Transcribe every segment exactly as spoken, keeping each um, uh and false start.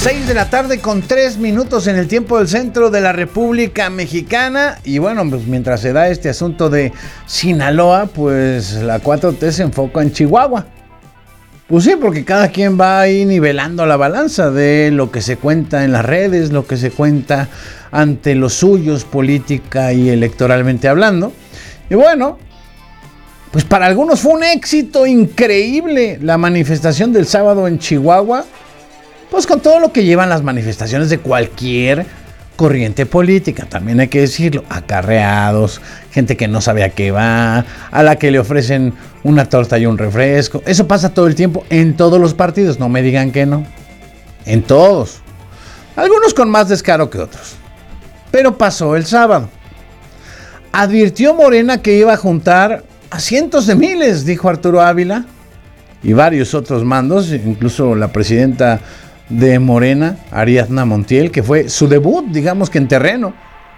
seis de la tarde con tres minutos en el tiempo del centro de la República Mexicana. Y bueno, pues mientras se da este asunto de Sinaloa, pues la cuatro T se enfoca en Chihuahua. Pues sí, porque cada quien va ahí nivelando la balanza de lo que se cuenta en las redes, lo que se cuenta ante los suyos, política y electoralmente hablando. Y bueno, pues para algunos fue un éxito increíble la manifestación del sábado en Chihuahua, pues con todo lo que llevan las manifestaciones de cualquier corriente política, también hay que decirlo, acarreados, gente que no sabe a qué va, a la que le ofrecen una torta y un refresco. Eso pasa todo el tiempo en todos los partidos, no me digan que no, en todos, algunos con más descaro que otros, pero pasó el sábado. Advirtió Morena que iba a juntar a cientos de miles, dijo Arturo Ávila, y varios otros mandos, incluso la presidenta de Morena, Ariadna Montiel, que fue su debut, digamos que en terreno.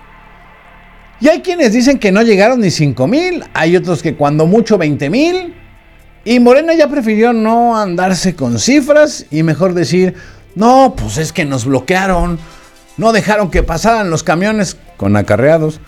Y hay quienes dicen que no llegaron ni cinco mil, hay otros que cuando mucho veinte mil, y Morena ya prefirió no andarse con cifras y mejor decir, no, pues es que nos bloquearon, no dejaron que pasaran los camiones con acarreados.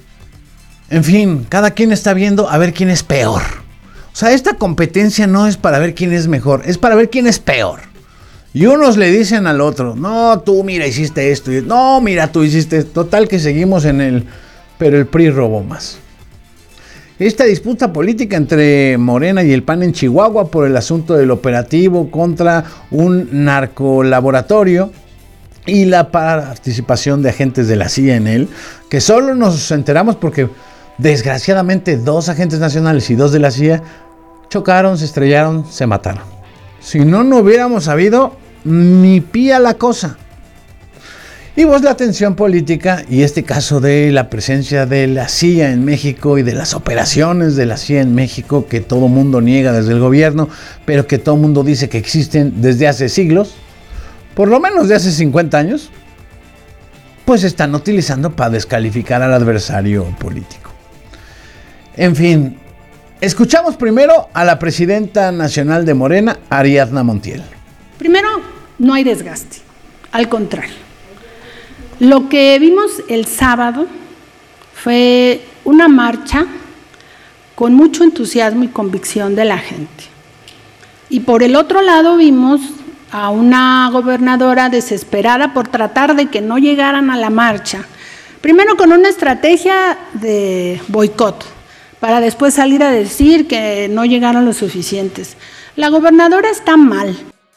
En fin, cada quien está viendo a ver quién es peor. O sea, esta competencia no es para ver quién es mejor, es para ver quién es peor. Y unos le dicen al otro, no, tú mira, hiciste esto, y no, mira, tú hiciste esto. Total que seguimos en el, pero el P R I robó más. Esta disputa política entre Morena y el P A N en Chihuahua por el asunto del operativo contra un narcolaboratorio y la participación de agentes de la C I A en él, que solo nos enteramos porque desgraciadamente dos agentes nacionales y dos de la C I A chocaron, se estrellaron, se mataron. Si no, no hubiéramos sabido ni pía la cosa. Y pues la tensión política y este caso de la presencia de la C I A en México y de las operaciones de la C I A en México que todo mundo niega desde el gobierno, pero que todo mundo dice que existen desde hace siglos, por lo menos de hace cincuenta años, pues están utilizando para descalificar al adversario político. En fin, escuchamos primero a la presidenta nacional de Morena, Ariadna Montiel. Primero, no hay desgaste, al contrario. Lo que vimos el sábado fue una marcha con mucho entusiasmo y convicción de la gente. Y por el otro lado vimos a una gobernadora desesperada por tratar de que no llegaran a la marcha. Primero con una estrategia de boicot, para después salir a decir que no llegaron los suficientes. La gobernadora está mal.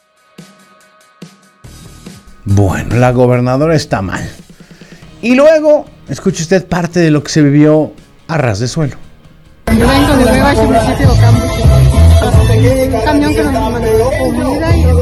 Bueno, la gobernadora está mal. Y luego, escuche usted parte de lo que se vivió a ras de suelo. Yo vengo de Nueva Municipio Campos, un camión que nos mandó comida y...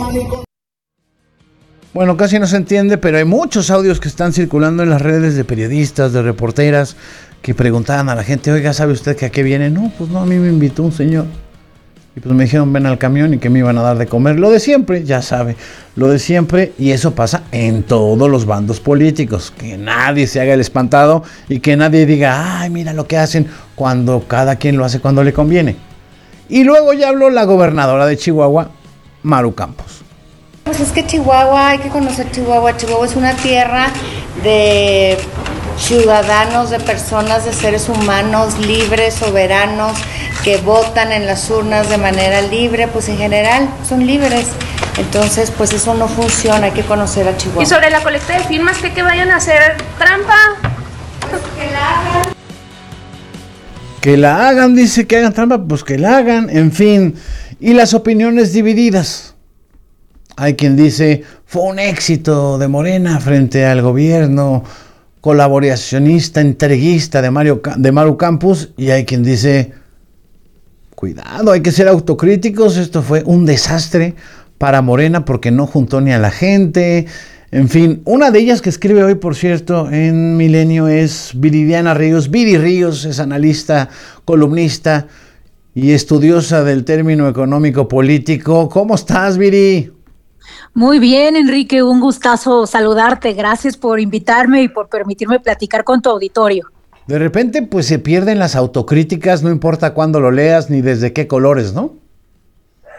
Bueno, casi no se entiende, pero hay muchos audios que están circulando en las redes de periodistas, de reporteras, que preguntaban a la gente, oiga, ¿sabe usted que a qué viene? No, pues no, a mí me invitó un señor. Y pues me dijeron, ven al camión y que me iban a dar de comer. Lo de siempre, ya sabe, lo de siempre. Y eso pasa en todos los bandos políticos. Que nadie se haga el espantado y que nadie diga, ay, mira lo que hacen, cuando cada quien lo hace cuando le conviene. Y luego ya habló la gobernadora de Chihuahua, Maru Campos. Pues es que Chihuahua, hay que conocer Chihuahua. Chihuahua es una tierra de ciudadanos, de personas, de seres humanos libres, soberanos, que votan en las urnas de manera libre, pues en general son libres. Entonces, pues eso no funciona, hay que conocer a Chihuahua. Y sobre la colecta de firmas, ¿qué que vayan a hacer trampa? Pues que la hagan. Que la hagan, dice que hagan trampa, pues que la hagan, en fin. Y las opiniones divididas. Hay quien dice, fue un éxito de Morena frente al gobierno colaboracionista, entreguista de, Mario, de Maru Campos, y hay quien dice, cuidado, hay que ser autocríticos, esto fue un desastre para Morena porque no juntó ni a la gente. En fin, una de ellas que escribe hoy, por cierto, en Milenio es Viridiana Ríos. Viri Ríos es analista, columnista y estudiosa del término económico político. ¿Cómo estás, Viri? Muy bien, Enrique, un gustazo saludarte. Gracias por invitarme y por permitirme platicar con tu auditorio. De repente, pues se pierden las autocríticas, no importa cuándo lo leas ni desde qué colores, ¿no?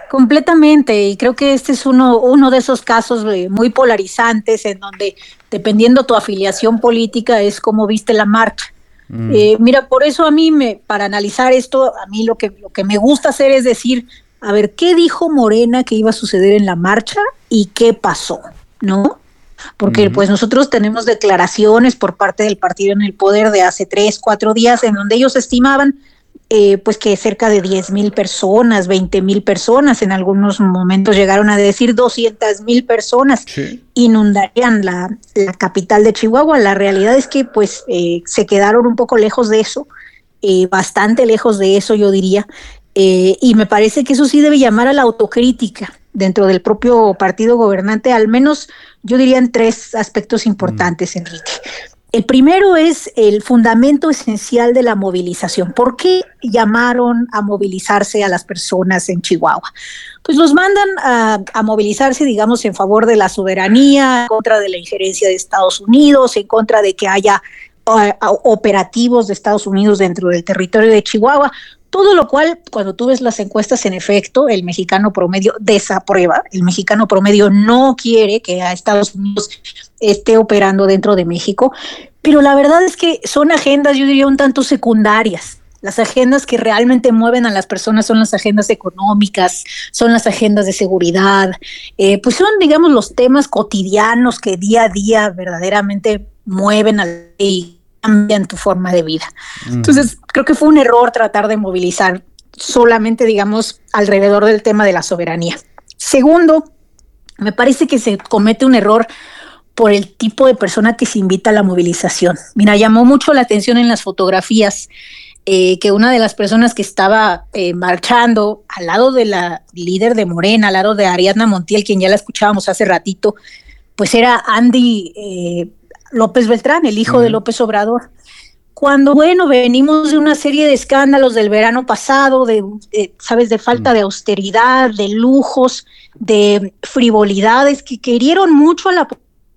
Completamente, y creo que este es uno, uno de esos casos eh, muy polarizantes en donde, dependiendo tu afiliación política, es como viste la marcha. Mm. Eh, mira, por eso a mí, me, para analizar esto, a mí lo que, lo que me gusta hacer es decir, a ver, ¿qué dijo Morena que iba a suceder en la marcha y qué pasó? ¿No? Porque mm. pues nosotros tenemos declaraciones por parte del partido en el poder de hace tres, cuatro días en donde ellos estimaban Eh, pues que cerca de diez mil personas, veinte mil personas, en algunos momentos llegaron a decir doscientas mil personas, sí, inundarían la, la capital de Chihuahua. La realidad es que pues eh, se quedaron un poco lejos de eso, eh, bastante lejos de eso yo diría, eh, y me parece que eso sí debe llamar a la autocrítica dentro del propio partido gobernante, al menos yo diría en tres aspectos importantes, mm. Enrique. El primero es el fundamento esencial de la movilización. ¿Por qué llamaron a movilizarse a las personas en Chihuahua? Pues los mandan a, a movilizarse, digamos, en favor de la soberanía, en contra de la injerencia de Estados Unidos, en contra de que haya uh, operativos de Estados Unidos dentro del territorio de Chihuahua. Todo lo cual, cuando tú ves las encuestas, en efecto, el mexicano promedio desaprueba. El mexicano promedio no quiere que a Estados Unidos esté operando dentro de México, pero la verdad es que son agendas, yo diría, un tanto secundarias. Las agendas que realmente mueven a las personas son las agendas económicas, son las agendas de seguridad, eh, pues son, digamos, los temas cotidianos que día a día verdaderamente mueven a la ley, cambian tu forma de vida. Mm. Entonces, creo que fue un error tratar de movilizar solamente, digamos, alrededor del tema de la soberanía. Segundo, me parece que se comete un error por el tipo de persona que se invita a la movilización. Mira, llamó mucho la atención en las fotografías eh, que una de las personas que estaba eh, marchando al lado de la líder de Morena, al lado de Ariadna Montiel, quien ya la escuchábamos hace ratito, pues era Andy eh, López Beltrán, el hijo uh-huh. de López Obrador. Cuando, bueno, venimos de una serie de escándalos del verano pasado, de, de sabes, de falta uh-huh. de austeridad, de lujos, de frivolidades que, que hirieron mucho a la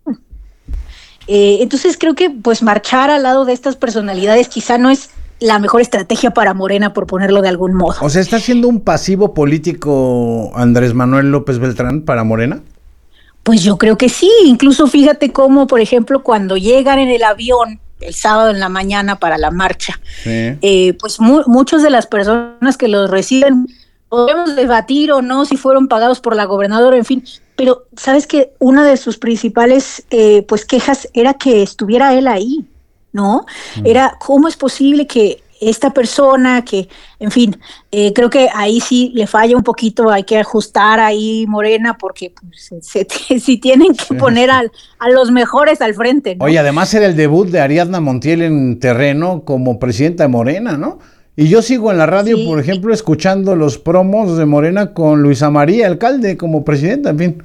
Eh, entonces creo que pues marchar al lado de estas personalidades quizá no es la mejor estrategia para Morena, por ponerlo de algún modo. O sea, ¿está siendo un pasivo político Andrés Manuel López Beltrán para Morena? Pues yo creo que sí, incluso fíjate cómo, por ejemplo, cuando llegan en el avión el sábado en la mañana para la marcha, sí. eh, pues mu- muchas de las personas que los reciben, podemos debatir o no si fueron pagados por la gobernadora, en fin, pero sabes que una de sus principales eh, pues quejas era que estuviera él ahí, ¿no? Mm. Era cómo es posible que esta persona que, en fin, eh, creo que ahí sí le falla un poquito, hay que ajustar ahí Morena, porque pues, se, se, si tienen que poner al, a los mejores al frente, ¿no? Oye, además era el debut de Ariadna Montiel en terreno como presidenta de Morena, ¿no? Y yo sigo en la radio, sí. por ejemplo, escuchando los promos de Morena con Luisa María Alcalde como presidenta, en fin.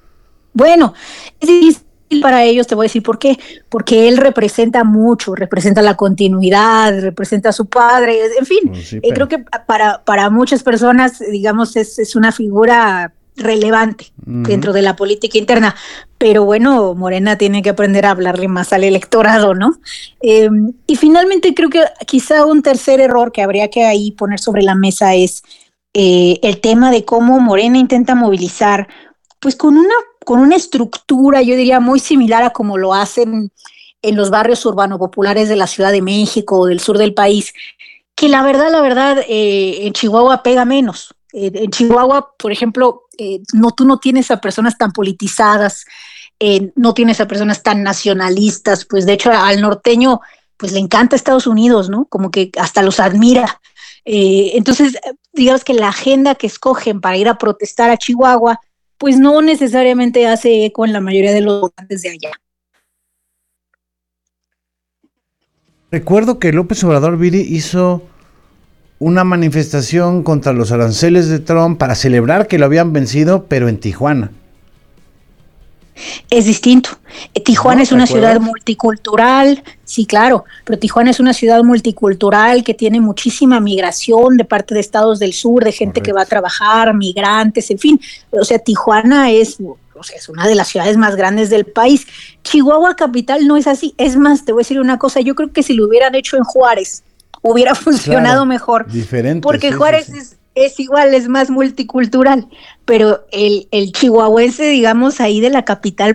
Bueno, es difícil para ellos, te voy a decir por qué, porque él representa mucho, representa la continuidad, representa a su padre, en fin, pues sí, eh, creo que para, para muchas personas, digamos, es, es una figura relevante uh-huh. dentro de la política interna, pero bueno, Morena tiene que aprender a hablarle más al electorado, ¿no? Eh, y finalmente creo que quizá un tercer error que habría que ahí poner sobre la mesa es eh, el tema de cómo Morena intenta movilizar, pues con una con una estructura, yo diría, muy similar a como lo hacen en los barrios urbano-populares de la Ciudad de México o del sur del país, que la verdad, la verdad, eh, en Chihuahua pega menos. Eh, en Chihuahua, por ejemplo, eh, no, tú no tienes a personas tan politizadas, eh, no tienes a personas tan nacionalistas, pues de hecho al norteño pues le encanta Estados Unidos, ¿no? Como que hasta los admira. Eh, entonces, digamos que la agenda que escogen para ir a protestar a Chihuahua pues no necesariamente hace eco en la mayoría de los votantes de allá. Recuerdo que López Obrador, Viri, hizo una manifestación contra los aranceles de Trump para celebrar que lo habían vencido, pero en Tijuana. Es distinto. Tijuana ¿No? es una ciudad multicultural, sí, claro, pero Tijuana es una ciudad multicultural que tiene muchísima migración de parte de estados del sur, de gente Correcto. que va a trabajar, migrantes, en fin. O sea, Tijuana es, o sea, es una de las ciudades más grandes del país. Chihuahua capital no es así. Es más, te voy a decir una cosa, yo creo que si lo hubieran hecho en Juárez, hubiera funcionado claro, mejor. Diferente. Porque sí, Juárez sí, sí. es es igual, es más multicultural, pero el, el chihuahuense, digamos, ahí de la capital